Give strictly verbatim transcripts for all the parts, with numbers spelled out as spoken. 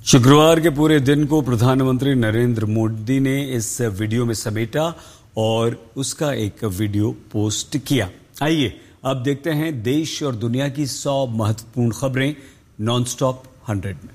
शुक्रवार के पूरे दिन को प्रधानमंत्री नरेंद्र मोदी ने इस वीडियो में समेटा और उसका एक वीडियो पोस्ट किया। आइए अब देखते हैं देश और दुनिया की सौ महत्वपूर्ण खबरें नॉनस्टॉप हंड्रेड में।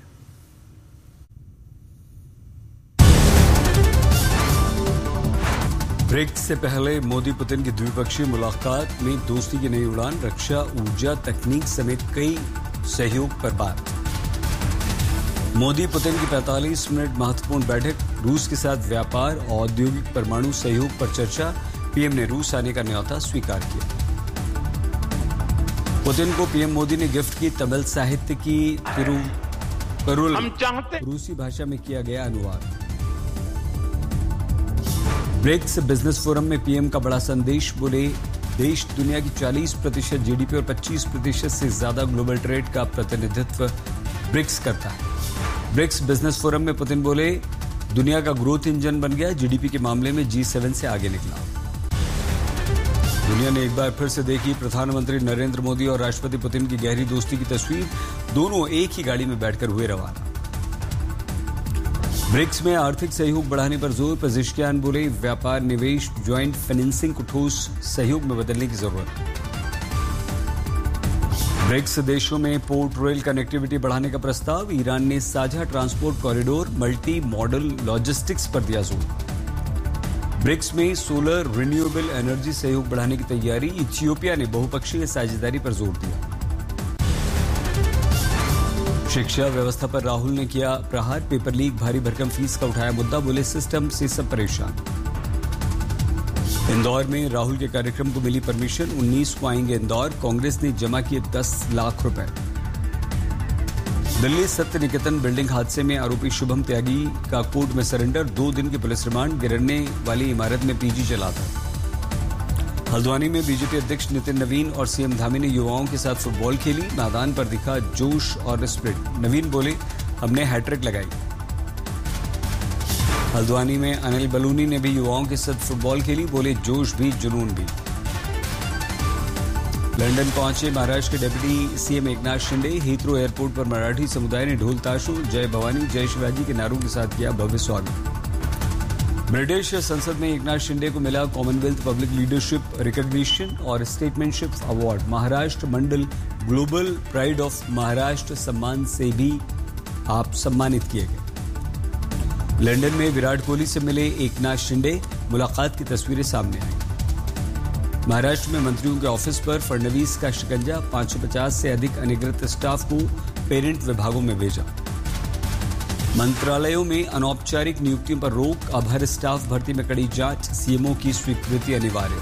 ब्रिक्स से पहले मोदी पुतिन की द्विपक्षीय मुलाकात में दोस्ती की नई उड़ान, रक्षा, ऊर्जा, तकनीक समेत कई सहयोग पर बात। मोदी पुतिन की पैंतालीस मिनट महत्वपूर्ण बैठक, रूस के साथ व्यापार, औद्योगिक परमाणु सहयोग पर चर्चा, पीएम ने रूस आने का न्योता स्वीकार किया। पुतिन को पीएम मोदी ने गिफ्ट की तमिल साहित्य की तिरुकुरल, रूसी भाषा में किया गया अनुवाद। ब्रिक्स बिजनेस फोरम में पीएम का बड़ा संदेश, बोले देश दुनिया की चालीस प्रतिशत जीडीपी और पच्चीस प्रतिशत से ज्यादा ग्लोबल ट्रेड का प्रतिनिधित्व ब्रिक्स करता है। ब्रिक्स बिजनेस फोरम में पुतिन बोले दुनिया का ग्रोथ इंजन बन गया, जीडीपी के मामले में जी सेवन से आगे निकला। दुनिया ने एक बार फिर से देखी प्रधानमंत्री नरेंद्र मोदी और राष्ट्रपति पुतिन की गहरी दोस्ती की तस्वीर, दोनों एक ही गाड़ी में बैठकर हुए रवाना। ब्रिक्स में आर्थिक सहयोग बढ़ाने पर जोर, पेजिशकियान बोले व्यापार, निवेश, ज्वाइंट फाइनेंसिंग को ठोस सहयोग में बदलने की जरूरत है। ब्रिक्स देशों में पोर्ट रेल कनेक्टिविटी बढ़ाने का प्रस्ताव, ईरान ने साझा transport corridor, multi modal logistics पर दिया जोर। ब्रिक्स में सोलर रिन्यूएबल एनर्जी सहयोग बढ़ाने की तैयारी, इथियोपिया ने बहुपक्षीय साझेदारी पर जोर दिया। शिक्षा व्यवस्था पर राहुल ने किया प्रहार, पेपर लीक, भारी भरकम फीस का उठाया मुद्दा, बोले सिस्टम से सब परेशान। इंदौर में राहुल के कार्यक्रम को मिली परमिशन, उन्नीस को आएंगे इंदौर, कांग्रेस ने जमा किए दस लाख रुपए। दिल्ली सत्य निकेतन बिल्डिंग हादसे में आरोपी शुभम त्यागी का कोर्ट में सरेंडर, दो दिन के पुलिस रिमांड, गिरने वाली इमारत में पीजी चला था। हल्द्वानी में बीजेपी अध्यक्ष नितिन नवीन और सीएम धामी ने युवाओं के साथ फुटबॉल खेली, मैदान पर दिखा जोश और स्पिरिट। नवीन बोले हमने हैट्रिक लगाई। हल्द्वानी में अनिल बलूनी ने भी युवाओं के साथ फुटबॉल खेली, बोले जोश भी जुनून भी। लंदन पहुंचे महाराष्ट्र के deputy CM Eknath Shinde, Heathrow airport पर मराठी समुदाय ने ढोल ताशों, जय भवानी जय शिवाजी के नारों के साथ किया भव्य स्वागत। ब्रिटिश संसद में एकनाथ शिंदे को मिला कॉमनवेल्थ पब्लिक लीडरशिप रिकॉग्निशन और स्टेटमैनशिप award. Maharashtra Mandal global pride of Maharashtra सम्मान से भी आप सम्मानित किए गए। लंदन में विराट कोहली से मिले एकनाथ शिंदे, मुलाकात की तस्वीरें सामने आई। महाराष्ट्र में मंत्रियों के ऑफिस पर फडणवीस का शिकंजा, पांच सौ पचास से अधिक अनधिकृत स्टाफ को पेरेंट विभागों में भेजा। मंत्रालयों में अनौपचारिक नियुक्तियों पर रोक, अब हर स्टाफ भर्ती में कड़ी जांच, सीएमओ की स्वीकृति अनिवार्य।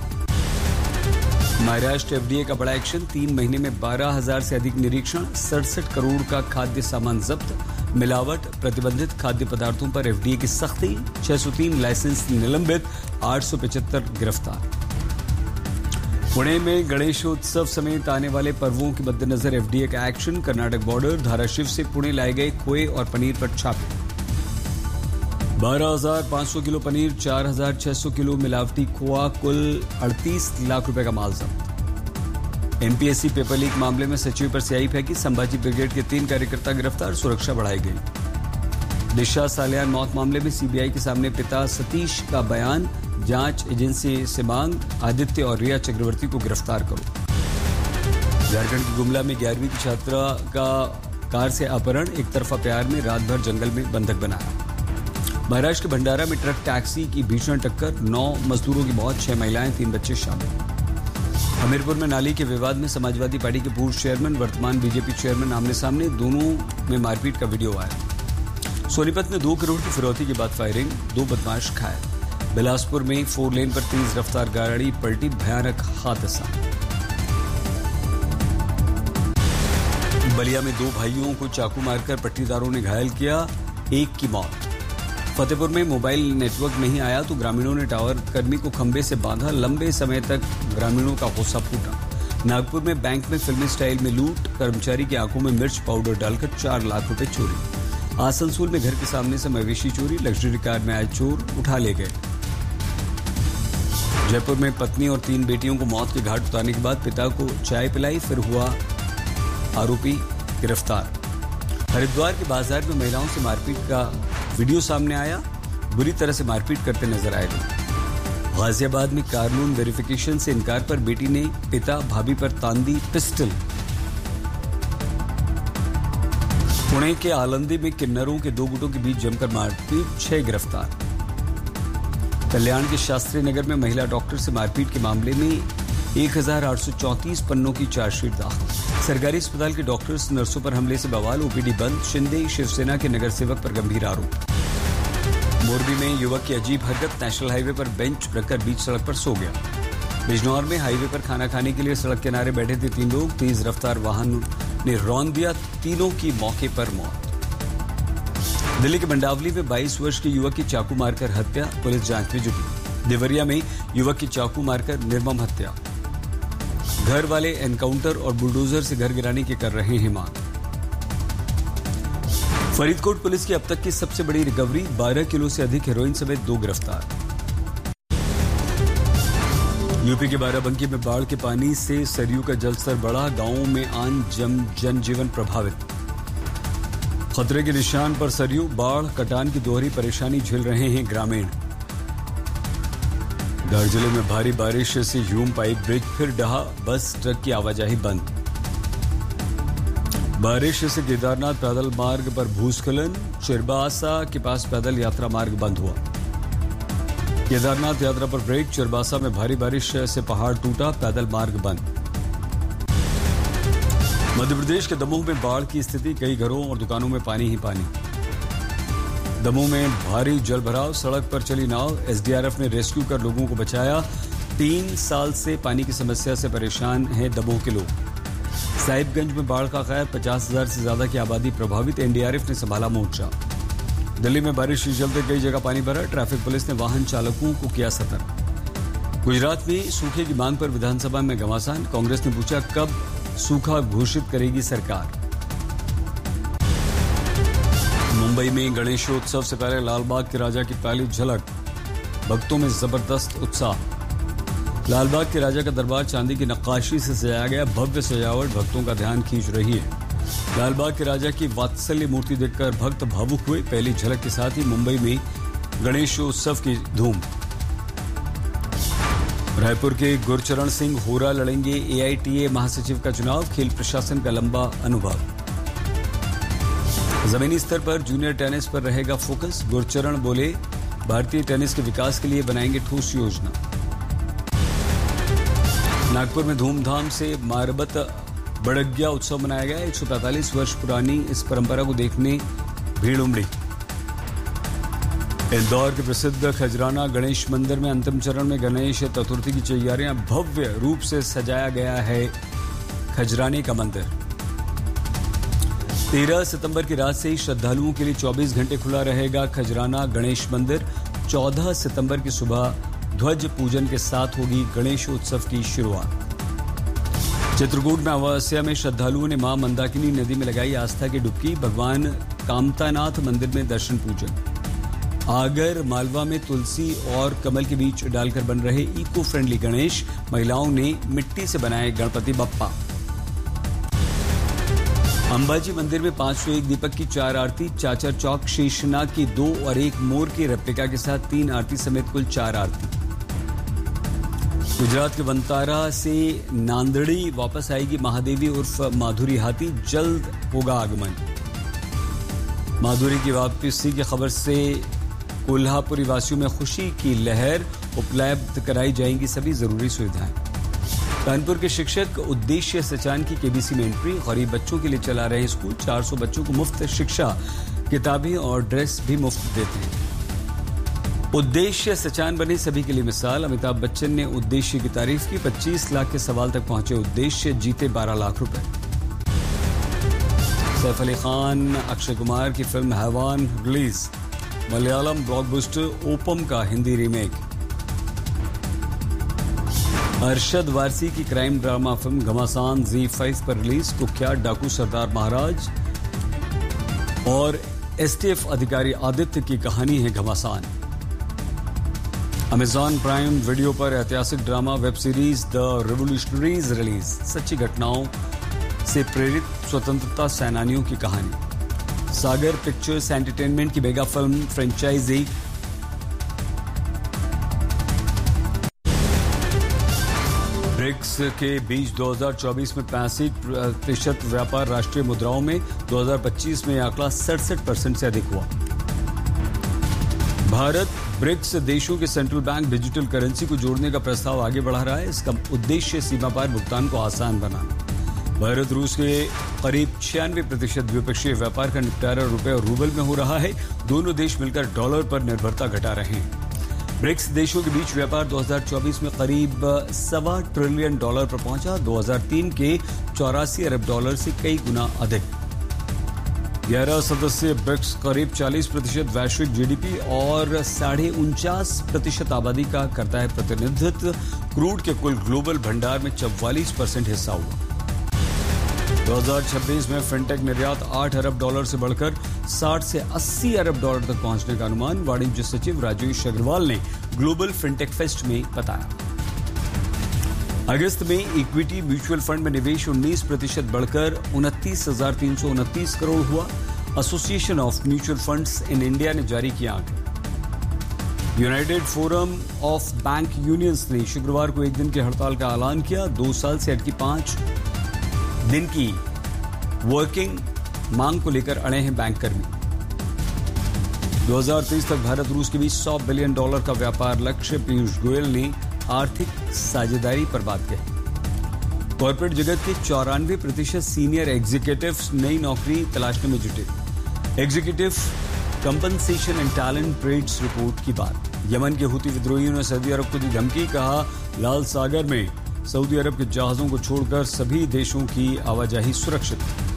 महाराष्ट्र एफडीए का बड़ा एक्शन, तीन महीने में बारह हजार से अधिक निरीक्षण, सड़सठ करोड़ का खाद्य सामान जब्त, मिलावट, प्रतिबंधित खाद्य पदार्थों पर एफडीए की सख्ती, छह सौ तीन लाइसेंस निलंबित, आठ सौ पचहत्तर गिरफ्तार। पुणे में गणेशोत्सव समेत आने वाले पर्वों के मद्देनजर एफडीए का एक्शन, कर्नाटक बॉर्डर, धाराशिव से पुणे लाए गए खोए और पनीर पर छापे। बारह हजार पांच सौ किलो पनीर, चार हजार छह सौ किलो मिलावटी खोआ, कुल अड़तीस लाख रुपए का माल जब्त। एमपीएससी पेपर लीक मामले में सचिव पर स्याही फेंकी, संभाजी ब्रिगेड के तीन कार्यकर्ता गिरफ्तार, सुरक्षा बढ़ाई गई। दिशा सालियान मौत मामले में सीबीआई के सामने पिता सतीश का बयान, जांच एजेंसी से मांग, आदित्य और रिया चक्रवर्ती को गिरफ्तार करो। झारखंड की गुमला में ग्यारहवीं की छात्रा का कार से अपहरण, एक तरफा प्यार में रात भर जंगल में बंधक बनाया। महाराष्ट्र के भंडारा में ट्रक टैक्सी की भीषण टक्कर, नौ मजदूरों की मौत, छह महिलाएं, तीन बच्चे शामिल। हमीरपुर में नाली के विवाद में समाजवादी पार्टी के पूर्व चेयरमैन, वर्तमान बीजेपी चेयरमैन आमने सामने, दोनों में मारपीट का वीडियो आया। सोनीपत में दो करोड़ की फिरौती के बाद फायरिंग, दो बदमाश घायल। बिलासपुर में फोर लेन पर तेज रफ्तार गाड़ी पलटी, भयानक हादसा। बलिया में दो भाइयों को चाकू मारकर पट्टीदारों ने घायल किया, एक की मौत। फतेहपुर में मोबाइल नेटवर्क नहीं आया तो ग्रामीणों ने टावर कर्मी को खंबे से बांधा, लंबे समय तक ग्रामीणों का गुस्सा फूटा। नागपुर में बैंक में फिल्मी स्टाइल में लूट, कर्मचारी की आंखों में मिर्च पाउडर डालकर चार लाख रुपए चोरी। आसनसोल में घर के सामने से मवेशी चोरी, लग्जरी कार में आए चोर उठा ले गए। जयपुर में पत्नी और तीन बेटियों को मौत के घाट उतारने के बाद पिता को चाय पिलाई, फिर हुआ आरोपी गिरफ्तार। हरिद्वार के बाजार में महिलाओं से मारपीट का वीडियो सामने आया, बुरी तरह से मारपीट करते नजर आए लोग। गाजियाबाद में कार लोन वेरिफिकेशन से इनकार पर बेटी ने पिता भाभी पर तान दी पिस्टल। पुणे के आलंदी में किन्नरों के दो गुटों के बीच जमकर मारपीट, छह गिरफ्तार। कल्याण के शास्त्री नगर में महिला डॉक्टर से मारपीट के मामले में एक हजार आठ सौ चौंतीस पन्नों की चार्जशीट दाखिल। सरकारी अस्पताल के डॉक्टर्स नर्सों पर हमले से बवाल, ओपीडी बंद। शिंदे शिवसेना के नगर सेवक पर गंभीर आरोप। मोरबी में युवक की अजीब हरकत, नेशनल हाईवे पर बेंच रखकर बीच सड़क पर सो गया। बिजनौर में हाईवे पर खाना खाने के लिए सड़क किनारे बैठे थे तीन लोग, तेज रफ्तार वाहन ने रौंद दिया, तीनों की मौके पर मौत। दिल्ली के मंडावली में बाईस वर्ष के युवक की चाकू मारकर हत्या, पुलिस जांच में जुटी। देवरिया में युवक की चाकू मारकर निर्मम हत्या, घर वाले एनकाउंटर और बुलडोजर से घर गिराने की कर रहे हैं मांग। फरीदकोट पुलिस की अब तक की सबसे बड़ी रिकवरी, बारह किलो से अधिक हेरोइन समेत दो गिरफ्तार। यूपी के बाराबंकी में बाढ़ के पानी से सरयू का जलस्तर बढ़ा, गांवों में आम जन जनजीवन प्रभावित। खतरे के निशान पर सरयू, बाढ़ कटान की दोहरी परेशानी झेल रहे हैं ग्रामीण। धार जिले में भारी बारिश से ह्यूम पाइप ब्रिज फिर ढहा, बस ट्रक की आवाजाही बंद। बारिश से केदारनाथ पैदल मार्ग पर भूस्खलन, चिरबासा के पास पैदल यात्रा मार्ग बंद हुआ। केदारनाथ यात्रा पर ब्रेक, चिरबासा में भारी बारिश से पहाड़ टूटा, पैदल मार्ग बंद। मध्य प्रदेश के दमोह में बाढ़ की स्थिति, कई घरों और दुकानों में पानी ही पानी। दमोह में भारी जलभराव, सड़क पर चली नाव, एसडीआरएफ ने रेस्क्यू कर लोगों को बचाया। तीन साल से पानी की समस्या से परेशान हैं दमोह के लोग। साहिबगंज में बाढ़ का कहर, पचास हजार से ज्यादा की आबादी प्रभावित, एनडीआरएफ ने संभाला मोर्चा। दिल्ली में बारिश के चलते कई जगह पानी भरा, ट्रैफिक पुलिस ने वाहन चालकों को किया सतर्क। गुजरात में सूखे की मांग पर विधानसभा में घमासान, कांग्रेस ने पूछा कब सूखा घोषित करेगी सरकार। मुंबई में गणेशोत्सव से पहले लालबाग के राजा की पहली झलक, भक्तों में जबरदस्त उत्साह। लालबाग के राजा का दरबार चांदी की नक्काशी से सजाया गया, भव्य सजावट भक्तों का ध्यान खींच रही है। लालबाग के राजा की वात्सल्य मूर्ति देखकर भक्त भावुक हुए, पहली झलक के साथ ही मुंबई में गणेशोत्सव की धूम। रायपुर के गुरचरण सिंह होरा लड़ेंगे एआईटीए महासचिव का चुनाव, खेल प्रशासन का लंबा अनुभव। जमीनी स्तर पर जूनियर टेनिस पर रहेगा फोकस, गुरचरण बोले भारतीय टेनिस के विकास के लिए बनाएंगे ठोस योजना। नागपुर में धूमधाम से मारबत बड़ग्या उत्सव मनाया गया, एक सौ पैंतालीस वर्ष पुरानी इस परंपरा को देखने भीड़ उमड़ी। इंदौर के प्रसिद्ध खजराना गणेश मंदिर में अंतिम चरण में गणेश चतुर्थी की तैयारियां, भव्य रूप से सजाया गया है खजराने का मंदिर। तेरह सितंबर की रात से ही श्रद्धालुओं के लिए चौबीस घंटे खुला रहेगा खजराना गणेश मंदिर। चौदह सितंबर की सुबह ध्वज पूजन के साथ होगी गणेशोत्सव की शुरुआत। चित्रकूट में अमावस्या में श्रद्धालुओं ने मां मंदाकिनी नदी में लगाई आस्था की डुबकी, भगवान कामतानाथ मंदिर में दर्शन पूजन। आगर मालवा में तुलसी और कमल के बीच डालकर बन रहे इको फ्रेंडली गणेश, महिलाओं ने मिट्टी से बनाए गणपति बप्पा। अंबाजी मंदिर में पांच सौ एक दीपक की चार आरती, चाचर चौक शेषनाग की दो और एक मोर की रेप्लिका के साथ तीन आरती समेत कुल चार आरती। गुजरात के वंतारा से नांदड़ी वापस आएगी महादेवी उर्फ माधुरी हाथी, जल्द होगा आगमन। माधुरी की वापसी की खबर से कोल्हापुरी वासियों में खुशी की लहर, उपलब्ध कराई जाएंगी सभी जरूरी सुविधाएं। कानपुर के शिक्षक उद्देश्य सचान की केबीसी में एंट्री, गरीब बच्चों के लिए चला रहे स्कूल, चार सौ बच्चों को मुफ्त शिक्षा, किताबें और ड्रेस भी मुफ्त देते हैं। उद्देश्य सचान बने सभी के लिए मिसाल, अमिताभ बच्चन ने उद्देश्य की तारीफ की, पच्चीस लाख के सवाल तक पहुंचे उद्देश्य, जीते बारह लाख रुपए। सैफ अली खान अक्षय कुमार की फिल्म हैवान रिलीज, मलयालम ब्लॉकबस्टर ओपम का हिंदी रीमेक। अरशद वारसी की क्राइम ड्रामा फिल्म घमासान जी फाइव पर रिलीज, कुख्यात डाकू सरदार महाराज और एसटीएफ अधिकारी आदित्य की कहानी है घमासान। अमेजॉन प्राइम वीडियो पर ऐतिहासिक drama web series the revolutionaries release, सच्ची घटनाओं से प्रेरित स्वतंत्रता सेनानियों की कहानी। सागर पिक्चर्स एंटरटेनमेंट की मेगा फिल्म फ्रेंचाइजी ब्रिक्स के बीच दो हज़ार चौबीस में पैंसठ प्रतिशत व्यापार राष्ट्रीय मुद्राओं में, दो हज़ार पच्चीस में यह आंकड़ा सड़सठ परसेंट से अधिक हुआ। भारत ब्रिक्स देशों के सेंट्रल बैंक डिजिटल करेंसी को जोड़ने का प्रस्ताव आगे बढ़ा रहा है। इसका उद्देश्य सीमा पार भुगतान को आसान बनाना। भारत रूस के करीब छियानवे प्रतिशत द्विपक्षीय व्यापार का निपटारा रुपए और रूबल में हो रहा है। दोनों देश मिलकर डॉलर पर निर्भरता घटा रहे हैं। ब्रिक्स देशों के बीच व्यापार दो हज़ार चौबीस में करीब सवा ट्रिलियन डॉलर पर पहुंचा, दो हज़ार तीन के चौरासी अरब डॉलर से कई गुना अधिक। ग्यारह सदस्यीय ब्रिक्स करीब चालीस प्रतिशत वैश्विक जीडीपी और साढ़े उनचास प्रतिशत आबादी का करता है प्रतिनिधित्व। क्रूड के कुल ग्लोबल भंडार में चौवालीस परसेंट हिस्सा हुआ। दो हज़ार छब्बीस में फिनटेक निर्यात आठ अरब डॉलर से बढ़कर साठ से अस्सी अरब डॉलर तक पहुंचने का अनुमान वाणिज्य सचिव राजेश अग्रवाल ने ग्लोबल फिनटेक फेस्ट में बताया। अगस्त में इक्विटी म्यूचुअल फंड में निवेश उन्नीस प्रतिशत बढ़कर उनतीस हजार तीन सौ उनतीस करोड़ हुआ। Association of mutual funds in India ने जारी किया आंकड़े। United forum of bank unions ने शुक्रवार को एक दिन की हड़ताल का ऐलान किया। दो साल से अटकी पांच दिन की वर्किंग मांग को लेकर अड़े हैं बैंक कर्मी। दो हज़ार तेईस तक भारत रूस के बीच सौ बिलियन डॉलर का व्यापार लक्ष्य पीयूष गोयल ने आर्थिक साझेदारी पर बात कही। कॉर्पोरेट जगत के चौरानवे प्रतिशत सीनियर एग्जीक्यूटिव्स नई नौकरी तलाशने में जुटे। Executive compensation and talent rates report की बात। यमन के हुती विद्रोहियों ने सऊदी अरब को दी धमकी, कहा लाल सागर में सऊदी अरब के जहाजों को छोड़कर सभी देशों की आवाजाही सुरक्षित।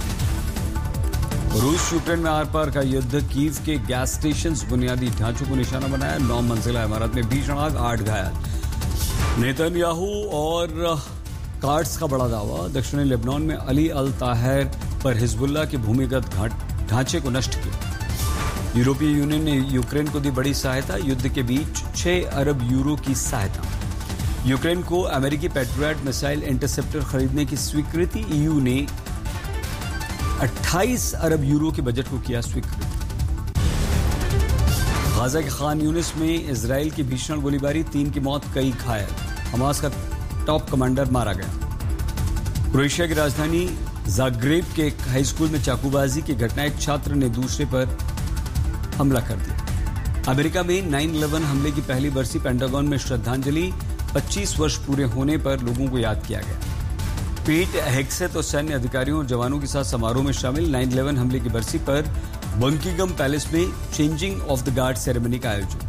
रूस यूक्रेन में आर पार का युद्ध, कीव के गैस स्टेशन बुनियादी ढांचों को निशाना बनाया। नौ मंजिला इमारत में भीषण आग, आठ घायल। नेतन्याहू और कार्ड्स का बड़ा दावा, दक्षिणी लेबनान में अली अल ताहिर पर हिजबुल्लाह के भूमिगत ढांचे को नष्ट किया। यूरोपीय यूनियन ने यूक्रेन को दी बड़ी सहायता, युद्ध के बीच छह अरब यूरो की सहायता। यूक्रेन को अमेरिकी पैट्रियट मिसाइल इंटरसेप्टर खरीदने की स्वीकृति। ईयू ने अट्ठाईस अरब यूरो के बजट को किया स्वीकृत। गाजा के खान यूनिस में इजराइल की भीषण गोलीबारी, तीन की मौत, कई घायल। हमास का टॉप कमांडर मारा गया। क्रोएशिया की राजधानी जाग्रेब के एक हाई स्कूल में चाकूबाजी की घटना, एक छात्र ने दूसरे पर हमला कर दिया। अमेरिका में नाइन इलेवन हमले की पहली बरसी, पेंटागन में श्रद्धांजलि। पच्चीस वर्ष पूरे होने पर लोगों को याद किया गया। पीट हेग्सेथ और सैन्य अधिकारियों और जवानों के साथ समारोह में शामिल। नाइन इलेवन हमले की बरसी पर बंकिंगम पैलेस में changing of the guard ceremony का आयोजन।